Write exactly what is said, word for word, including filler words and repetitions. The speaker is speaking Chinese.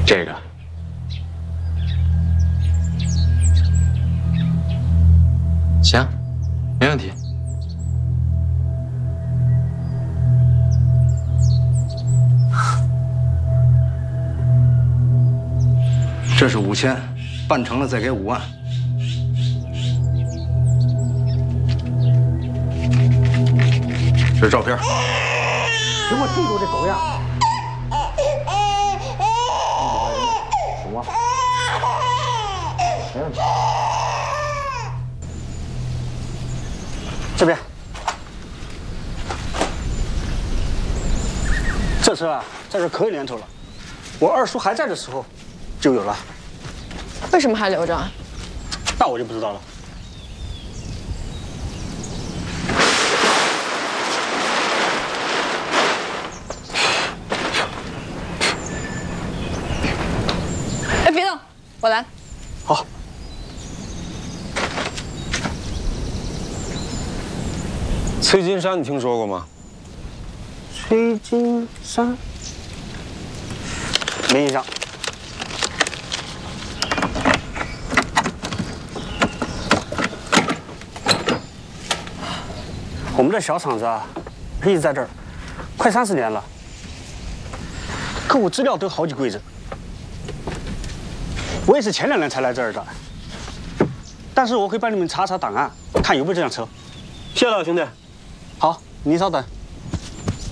这个。行，没问题。 这是五千，办成了再给五万。这是照片。 给我记住这狗样。什么？没问题。这边。这车啊，在这可有年头了。我二叔还在的时候就有了。 为什么还留着？ 那我就不知道了。 哎，别动，我来。 好。 崔金山，你听说过吗？ 崔金山，没印象。我们这小厂子啊，一直在这儿，快三十年了。客户资料都好几柜子。我也是前两年才来这儿的，但是我可以帮你们查查档案，看有没有这辆车。 谢了，兄弟。 好，你稍等。